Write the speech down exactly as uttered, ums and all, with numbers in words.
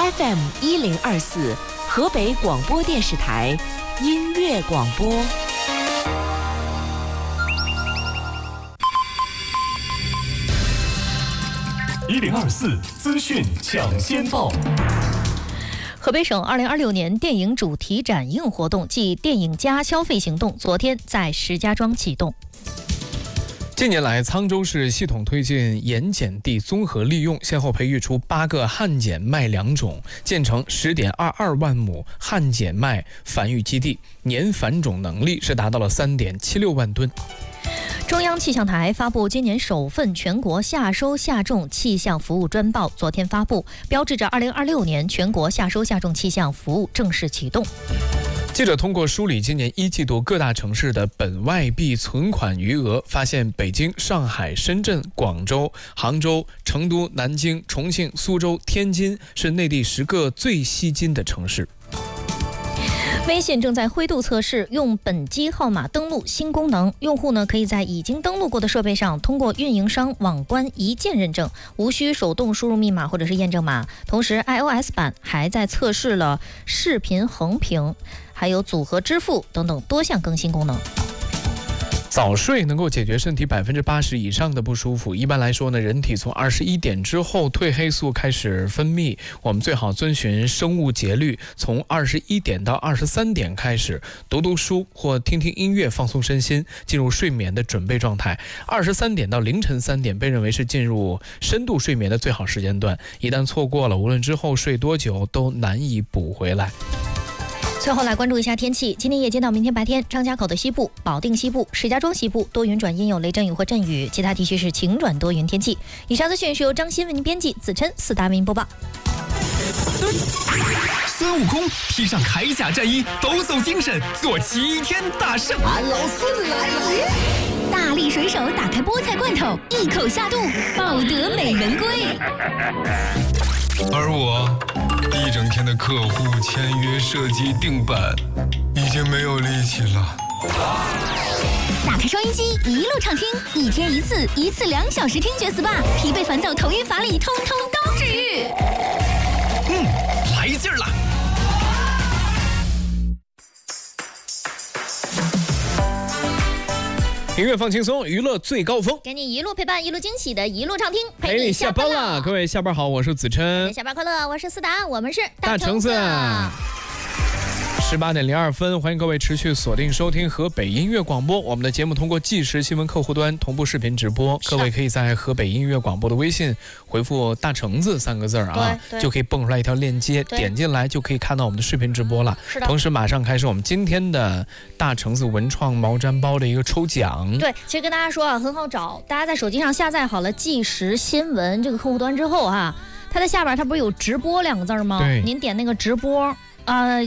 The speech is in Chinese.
F M 一零二四，河北广播电视台音乐广播。 一零二四资讯抢先报。 河北省二零二六年电影主题展映活动暨电影加消费行动昨天在石家庄启动。 近年来，沧州市系统推进盐碱地综合利用，先后培育出八个旱碱麦良种，建成十点二二万亩旱碱麦繁育基地，年繁种能力是达到了三点七六万吨。 中央气象台发布今年首份全国夏收夏种气象服务专报，昨天发布，标志着二零二六年全国夏收夏种气象服务正式启动。 记者通过梳理今年一季度各大城市的本外币存款余额，发现北京、上海、深圳、广州、杭州、成都、南京、重庆、苏州、天津是内地十个最吸金的城市。 微信正在灰度测试用本机号码登录新功能，用户呢可以在已经登录过的设备上通过运营商网关一键认证，无需手动输入密码或者是验证码。同时 iOS 版还在测试了视频横屏，还有组合支付等等多项更新功能。 早睡能够解决身体百分之八十以上的不舒服。一般来说呢，人体从二十一点之后褪黑素开始分泌，我们最好遵循生物节律，从二十一点到二十三点开始读读书或听听音乐，放松身心，进入睡眠的准备状态。二十三点到凌晨三点被认为是进入深度睡眠的最好时间段，一旦错过了，无论之后睡多久都难以补回来。 最后来关注一下天气，今天夜间到明天白天，张家口的西部、保定西部、石家庄西部多云转阴，有雷阵雨或阵雨，其他地区是晴转多云天气。以上资讯是由张欣为您编辑，子琛、四大为您播报。 孙悟空披上铠甲战衣，抖擞精神，做齐天大圣。 俺老孙来了！ 大力水手打开菠菜罐头，一口下肚，抱得美人归。 而我一整天的客户签约、设计、定版，已经没有力气了。 打开收音机，一路畅听，一天一次，一次两小时听觉 S P A， 疲惫烦躁、头晕乏力，通通都治愈。 嗯，来劲儿了！ 音乐放轻松，娱乐最高峰， 给你一路陪伴，一路惊喜的一路畅听， 陪你下班了。各位下班好，我是子琛。 下班快乐，我是思达，我们是大橙子。十八点零二分，欢迎各位持续锁定收听河北音乐广播。我们的节目通过即时新闻客户端同步视频直播，各位可以在河北音乐广播的微信回复大橙子三个字啊，就可以蹦出来一条链接，点进来就可以看到我们的视频直播了。 是的， 同时马上开始我们今天的大橙子文创毛毡包的一个抽奖。 对，其实跟大家说啊，很好找，大家在手机上下载好了即时新闻这个客户端之后啊，它在下边它不是有直播两个字吗？ 对， 您点那个直播。呃，